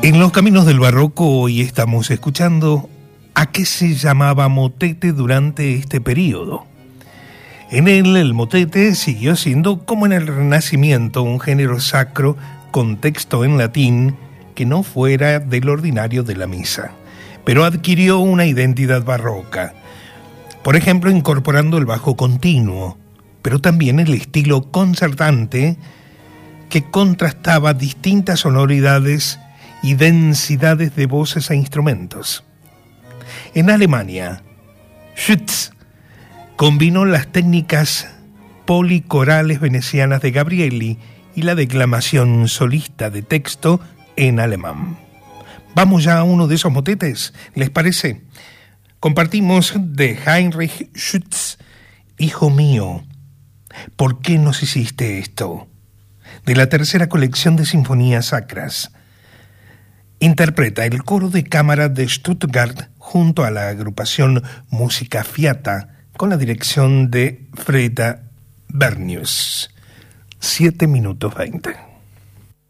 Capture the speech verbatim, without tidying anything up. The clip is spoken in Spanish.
En los caminos del barroco hoy estamos escuchando a qué se llamaba motete durante este periodo. En él el motete siguió siendo, como en el Renacimiento, un género sacro con texto en latín que no fuera del ordinario de la misa, pero adquirió una identidad barroca, por ejemplo incorporando el bajo continuo, pero también el estilo concertante que contrastaba distintas sonoridades y densidades de voces e instrumentos. En Alemania, Schütz combinó las técnicas policorales venecianas de Gabrieli y la declamación solista de texto en alemán. Vamos ya a uno de esos motetes, ¿les parece? Compartimos de Heinrich Schütz, Hijo mío, ¿por qué nos hiciste esto?, de la tercera colección de sinfonías sacras. Interpreta el coro de cámara de Stuttgart junto a la agrupación Musica Fiata con la dirección de Freda Bernius. siete minutos veinte.